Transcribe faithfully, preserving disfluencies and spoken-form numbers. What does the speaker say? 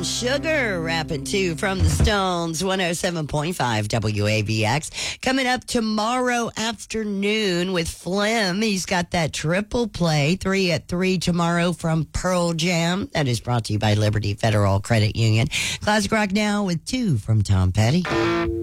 Brown Sugar rapping too from the Stones, one oh seven point five W A B X. Coming up tomorrow afternoon with Flem. He's got that triple play, three at three tomorrow from Pearl Jam. That is brought to you by Liberty Federal Credit Union. Classic Rock now with two from Tom Petty.